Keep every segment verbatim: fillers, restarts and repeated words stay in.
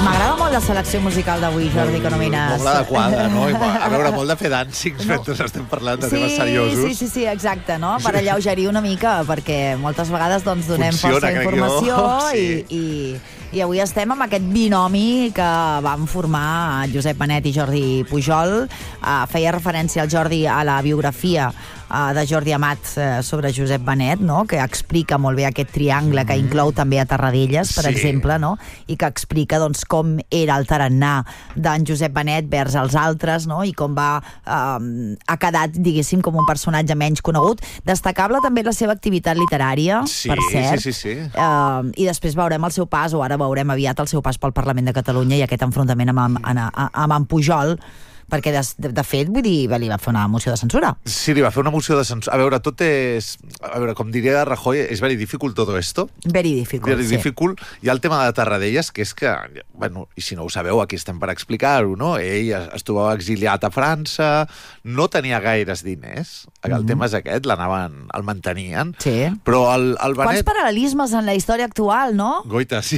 M'agrada molt la selecció musical d'avui, Jordi Corominas. Molt adequada, no? A veure, molt de fer dancings mentre estem parlant de sí, temes seriosos. Sí, sí, sí, exacte, no? Per alleugerir una mica, perquè moltes vegades doncs, donem Funciona, força informació sí. i, i, i avui estem amb aquest binomi que vam formar Josep Benet i Jordi Pujol. Uh, feia referència al Jordi a la biografia uh, de Jordi Amat uh, sobre Josep Benet, no? Que explica molt bé aquest triangle que inclou també a Tarradellas, per sí. exemple, no? I que explica doncs, com era el tarannà d'en Josep Benet vers els altres, no? I com va eh, ha quedat, diguéssim, com un personatge menys conegut. Destacable també la seva activitat literària, sí, per cert. Sí, sí, sí. Eh, I després veurem el seu pas, o ara veurem aviat el seu pas pel Parlament de Catalunya i aquest enfrontament amb, amb, amb, amb en Pujol, perquè de, de, de fet, vull dir, li va fer una moció de censura. Sí, li va fer una moció de censura. A veure, tot és... A veure, com diria Rajoy, és very difficult todo esto. Very difficult, very sí. difficult. Hi ha el tema de Tarradellas, que és que, bueno, i si no ho sabeu, aquí estem per explicar-ho, no? Ell es trobava exiliat a França, no tenia gaires diners, el mm-hmm. tema és aquest, l'anaven, el mantenien, sí. Però el, el Benet... Quants paral·lelismes en la història actual, no? Goita, sí.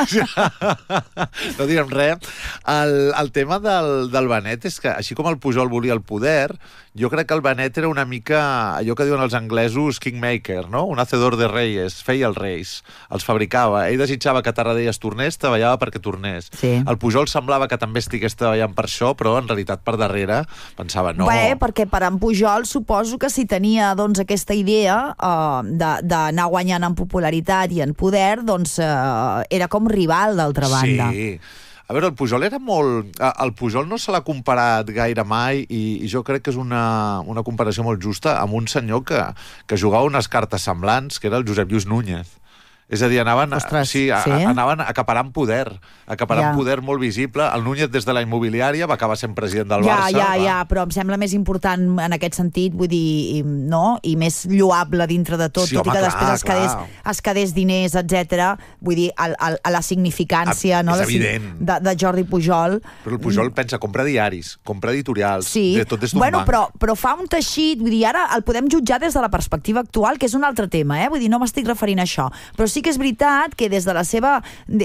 No direm res. El, el tema del, del Benet és que, així com el Pujol volia el poder, jo crec que el Benet era una mica allò que diuen els anglesos kingmaker, no? Un hacedor de reyes, feia els reis, els fabricava. Ell desitjava que Tarradellas tornés, treballava perquè tornés. Sí. El Pujol semblava que també estigués treballant per això, però en realitat per darrere pensava no. Bé, perquè per en Pujol suposo que si tenia doncs, aquesta idea uh, d'anar guanyant en popularitat i en poder, doncs uh, era com rival d'altra banda. Sí. A veure, el Pujol era molt... El Pujol no se l'ha comparat gaire mai i, i jo crec que és una, una comparació molt justa amb un senyor que, que jugava unes cartes semblants, que era el Josep Lluís Núñez. És a dir, anaven, Ostres, sí, a, sí? anaven acaparant poder, acaparant ja. poder molt visible. El Núñez, des de la immobiliària, va acabar sent president del ja, Barça. Ja, va. ja, però em sembla més important en aquest sentit, vull dir, no? I més lloable dintre de tot, sí, tot home, i que clar, després es quedés, es quedés diners, etcètera. Vull dir, a, a, a la significància, a, no? És La, evident. De, de Jordi Pujol. Però el Pujol mm. pensa, compra diaris, compra editorials, sí. de tot des d'un bueno, banc. Però, però fa un teixit, vull dir, ara el podem jutjar des de la perspectiva actual, que és un altre tema, eh? Vull dir, no m'estic referint a això. Però sí que és veritat que des de la seva de,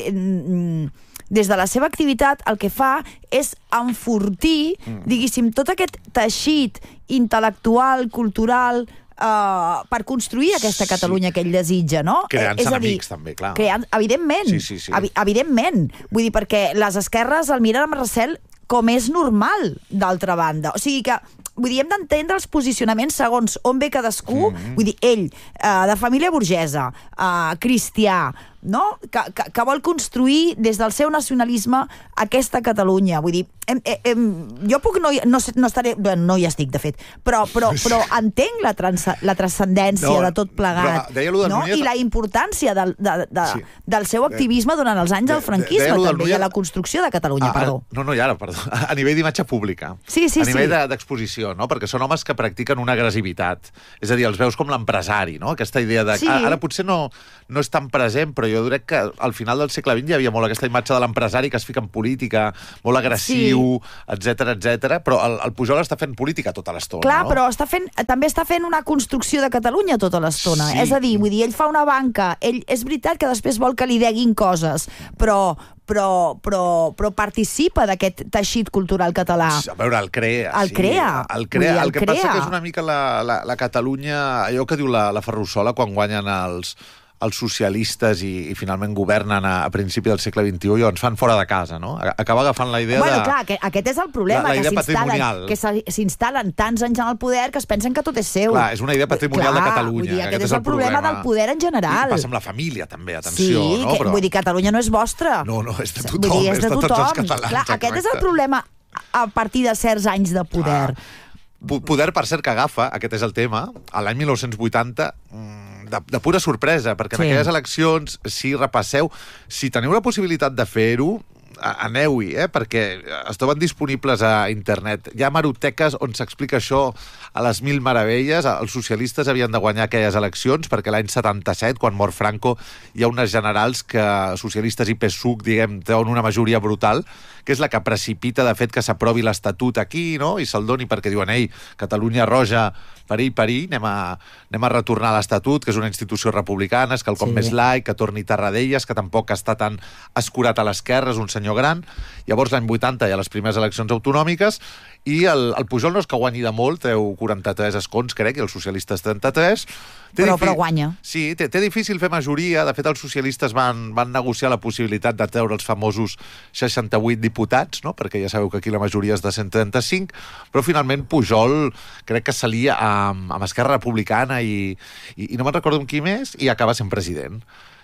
des de la seva activitat el que fa és enfortir, mm. diguéssim, tot aquest teixit intel·lectual, cultural, uh, per construir aquesta Catalunya sí. que ell desitja, no? Creant-se enemics, també, clar. Creant, evidentment, sí, sí, sí. Evi evidentment. Vull dir, perquè les esquerres el miren amb recel com és normal, d'altra banda. O sigui que vull dir, hem d'entendre els posicionaments segons on ve cadascú, mm-hmm. vull dir, ell, eh, de família burgesa, eh, cristià, no? Que, que, que vol construir des del seu nacionalisme aquesta Catalunya. Vull dir, em, em, jo puc no, no, no estaré... Bueno, no hi estic, de fet, però, però, però entenc la, trans, la transcendència no, de tot plegat, no? Núñez... i la importància del, de, de, sí. del seu activisme durant els anys de, del franquisme, de, de també, i a la construcció de Catalunya, ah, perdó. No, no, i ara, perdó. A nivell d'imatge pública. Sí, sí, a nivell sí. d'exposició, no? Perquè són homes que practiquen una agressivitat. És a dir, els veus com l'empresari, no? Aquesta idea de... Sí. Ara potser no, no és tan present, però jo crec que al final del segle vint hi havia molt aquesta imatge de l'empresari que es fica en política, molt agressiu, etcètera, sí. etcètera, però el, el Pujol està fent política tota l'estona. Clar, no? però està fent, també està fent una construcció de Catalunya tota l'estona. Sí. És a dir, vull dir, ell fa una banca, ell és veritat que després vol que li deguin coses, però... Però, però, però participa d'aquest teixit cultural català. A veure, el crea. El sí. crea. El crea. Dir, el el que crea. passa que és una mica la, la, la Catalunya, allò que diu la, la Ferrusola quan guanyen els... els socialistes i, i finalment governen a, a principi del segle vint-i-u i ens fan fora de casa, no? Acaba agafant la idea bueno, de... Bueno, clar, que, aquest és el problema, la, la que s'instal·len tants anys en el poder que es pensen que tot és seu. Clar, és una idea patrimonial clar, de Catalunya. Vull dir, aquest, aquest és el problema, problema del poder en general. I passa amb la família, també, atenció. Sí, no? que, Però... vull dir, Catalunya no és vostra. No, no, és de tothom, dir, és de, és de tothom. tots els catalans. Clar, aquest és el problema a partir de certs anys de poder. Ah. Poder, per cert, que agafa, aquest és el tema, a l'any mil nou-cents vuitanta... De, de pura sorpresa, perquè en sí. aquelles eleccions, si repasseu, si teniu la possibilitat de fer-ho, aneu-hi, eh? Perquè es troben disponibles a internet. Hi ha hemeroteques on s'explica això a les mil meravelles. Els socialistes havien de guanyar aquelles eleccions perquè l'any setanta-set, quan mor Franco, hi ha unes generals que socialistes i P S U C, diguem, treuen una majoria brutal, que és la que precipita, de fet, que s'aprovi l'Estatut aquí, no? I se'l doni perquè diuen, ei, Catalunya roja, perill, perill, anem a, anem a retornar a l'Estatut, que és una institució republicana, és quelcom sí. més laic, que torni Tarradellas, que tampoc està tan escurat a l'esquerra, és un senyor senyor gran. Llavors, l'any vuitanta hi ha les primeres eleccions autonòmiques i el, el Pujol no és que guanyi de molt, treu quaranta-tres escons, crec, i els socialistes trenta-tres. Té però, difi... però guanya. Sí, té, té difícil fer majoria. De fet, els socialistes van, van negociar la possibilitat de treure els famosos seixanta-vuit diputats, no? Perquè ja sabeu que aquí la majoria és de cent trenta-cinc, però finalment Pujol crec que s'alia amb, amb Esquerra Republicana i, i, i no me'n recordo amb qui més, i acaba sent president.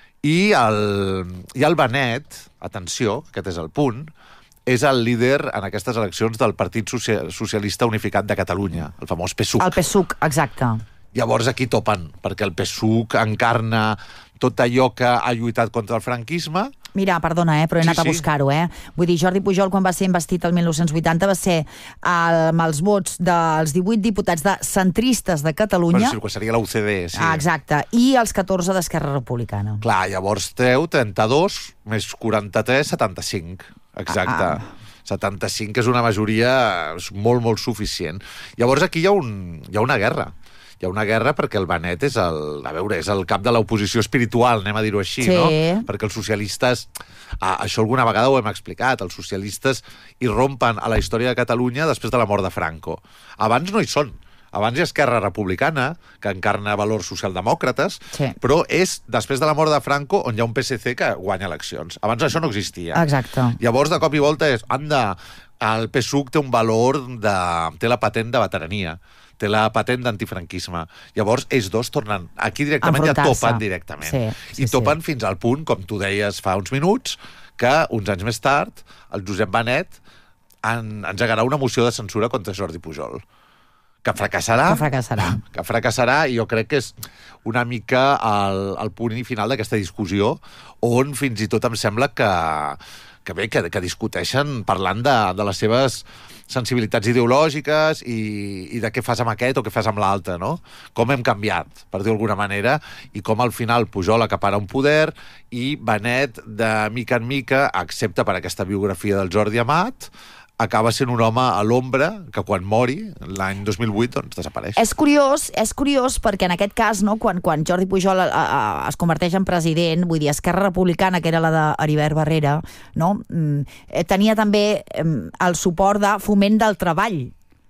I el, i el Benet, atenció, aquest és el punt, és el líder en aquestes eleccions del Partit Socialista Unificat de Catalunya, el famós P S U C. El P S U C, exacte. Llavors aquí topen, perquè el P S U C encarna tot allò que ha lluitat contra el franquisme. Mira, perdona, eh, però he Sí, anat a sí. buscar-ho, eh? Vull dir, Jordi Pujol, quan va ser investit el mil nou-cents vuitanta, va ser el, amb els vots dels divuit diputats de centristes de Catalunya. Bueno, sí, seria la U C D, sí. Ah, exacte. I els catorze d'Esquerra Republicana. Clar, llavors treu trenta-dos més quaranta-tres, setanta-cinc. Exacte. Ah, Ah. setanta-cinc és una majoria és molt, molt suficient. Llavors aquí hi ha, un, hi ha una guerra. Hi ha una guerra perquè el Benet és el, a veure, és el cap de l'oposició espiritual, anem a dir-ho així, Sí. no? Perquè els socialistes, ah, això alguna vegada ho hem explicat, els socialistes irrompen a la història de Catalunya després de la mort de Franco. Abans no hi són. Abans hi ha Esquerra Republicana, que encarna valors socialdemòcrates, Sí. però és després de la mort de Franco on hi ha un P S C que guanya eleccions. Abans això no existia. Exacte. Llavors, de cop i volta, és, anda, el P S U C té un valor de... té la patent de veterania, té la patent d'antifranquisme. Llavors, ells dos tornen... Aquí directament ja Enfrontar-se. topen directament. Sí, sí, I topen sí. fins al punt, com tu deies fa uns minuts, que uns anys més tard, el Josep Benet en, engegarà una moció de censura contra Jordi Pujol. Que fracassarà. Que fracassarà. Que fracassarà, i jo crec que és una mica el, el punt final d'aquesta discussió, on fins i tot em sembla que, que bé, que, que discuteixen parlant de, de les seves sensibilitats ideològiques i, i de què fas amb aquest o què fas amb l'altre, no? Com hem canviat, per dir d'alguna manera, i com al final Pujol acapara un poder i Benet, de mica en mica, accepta per aquesta biografia del Jordi Amat, acaba sent un home a l'ombra que quan mori, l'any dos mil vuit, doncs desapareix. És curiós, és curiós perquè en aquest cas, no, quan, quan Jordi Pujol a, a, es converteix en president, vull dir, Esquerra Republicana, que era la d'Heribert Barrera, no, mm, eh, tenia també eh, el suport de Foment del Treball.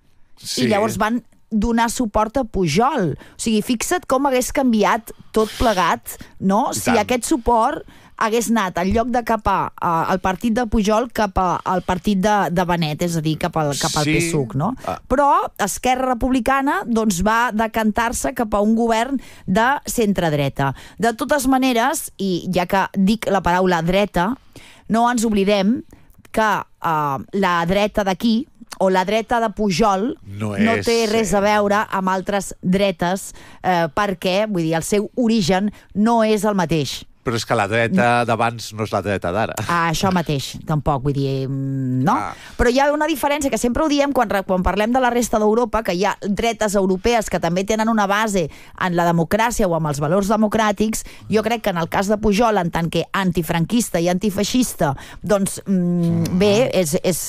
Sí. I llavors van donar suport a Pujol. O sigui, fixa't com hagués canviat tot plegat, no? I Si tant. aquest suport hagués anat, en lloc de capar uh, el partit de Pujol, cap a, al partit de, de Benet, és a dir, cap al, cap al Sí. P S U C, no? Ah. Però Esquerra Republicana doncs, va decantar-se cap a un govern de centre-dreta. De totes maneres, i ja que dic la paraula dreta, no ens oblidem que uh, la dreta d'aquí, o la dreta de Pujol No no és, té res a eh, veure amb altres dretes eh, perquè, vull dir, el seu origen no és el mateix. Però és que la dreta d'abans no és la dreta d'ara. Ah, això mateix, tampoc, vull dir, mm, no? Ah. Però hi ha una diferència, que sempre ho diem quan, re- quan parlem de la resta d'Europa, que hi ha dretes europees que també tenen una base en la democràcia o amb els valors democràtics. Jo crec que en el cas de Pujol, en tant que antifranquista i antifeixista, doncs, mm, bé, és... és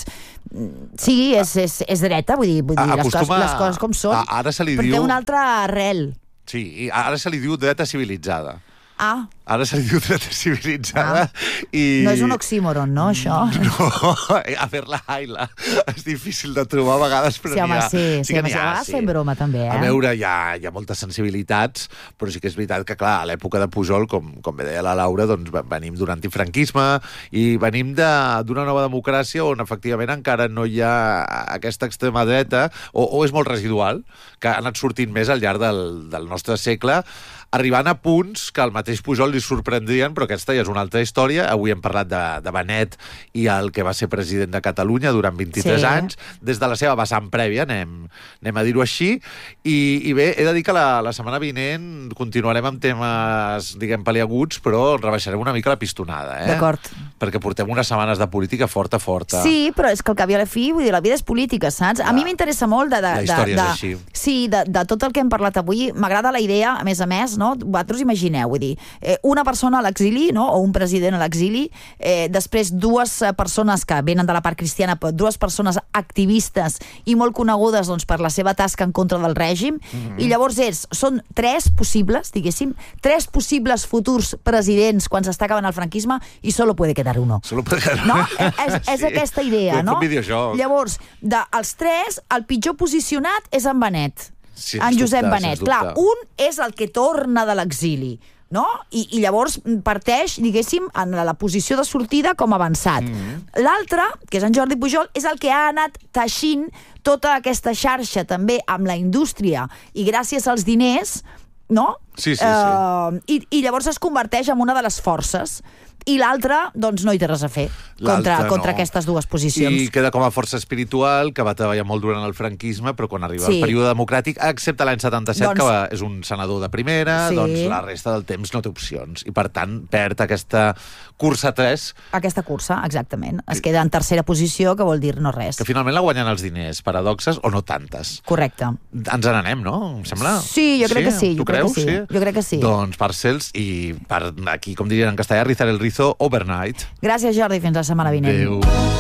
sí, és, és, és dreta, vull dir, vull dir les, coses, Acostuma- les coses com són. a- ara se li però diu- té una altra arrel. Sí, ara se li diu dreta civilitzada. Ah, Ara se li diu dreta civilitzada Ah. i... no és un oxímoron, no, això? No, a fer la haila és difícil de trobar a vegades, però Sí, home, n'hi ha. sí, sí, que home, n'hi sí, a ha, vegades fem broma, també, eh? A veure, hi ha, hi ha moltes sensibilitats, però sí que és veritat que, clar, a l'època de Pujol, com, com bé deia la Laura, doncs ve- venim d'un antifranquisme i venim de- d'una nova democràcia on, efectivament, encara no hi ha aquesta extrema dreta, o, o és molt residual, que ha anat sortint més al llarg del, del nostre segle, arribant a punts que al mateix Pujol li sorprendrien, però aquesta ja és una altra història. Avui hem parlat de, de Benet i el que va ser president de Catalunya durant vint-i-tres Sí. anys, des de la seva vessant prèvia, anem, anem a dir-ho així, i, i bé, he de dir que la, la setmana vinent continuarem amb temes, diguem, paliaguts, però rebaixarem una mica la pistonada, eh? D'acord. Perquè portem unes setmanes de política forta, forta. Sí, però és que al cap i a la fi, vull dir, la vida és política, saps? A mi m'interessa molt de... de La història de, és així. Sí, de, de tot el que hem parlat avui, m'agrada la idea, a més a més, no? Vosaltres imagineu, vull dir, eh, una persona a l'exili, no? O un president a l'exili, eh, després dues persones que venen de la part cristiana, però dues persones activistes i molt conegudes doncs, per la seva tasca en contra del règim, mm-hmm. i llavors és, són tres possibles, diguéssim, tres possibles futurs presidents quan s'està acabant el franquisme i solo puede quedar uno. Solo puede quedar no? És, és sí. aquesta idea, Com no? un videojoc. Llavors, dels tres, el pitjor posicionat és en Benet. Sí, en Josep dubte, Benet. Clar, un és el que torna de l'exili, no? I, i llavors parteix, diguéssim, en la, la posició de sortida com avançat. Mm-hmm. L'altre, que és en Jordi Pujol, és el que ha anat teixint tota aquesta xarxa també amb la indústria i gràcies als diners, no? Sí, sí, sí. Uh, i, I llavors es converteix en una de les forces. I l'altre, doncs, no hi té res a fer contra, contra no. aquestes dues posicions. I queda com a força espiritual, que va treballar molt durant el franquisme, però quan arriba sí. el període democràtic, excepte l'any setanta-set, doncs... que va, és un senador de primera, sí. doncs la resta del temps no té opcions. I, per tant, perd aquesta cursa tres. Aquesta cursa, exactament. Es queda en tercera posició, que vol dir no res. Que finalment la guanyen els diners, paradoxes o no tantes. Correcte. Ens n'anem, no? Em sembla? Sí, jo crec sí? que sí. Tu jo creus? Crec que sí. sí. Jo crec que sí. Doncs Parcels i per aquí, com dirien en castellà, rizar el rizo overnight. Gràcies, Jordi. Fins la setmana vinent. Adéu.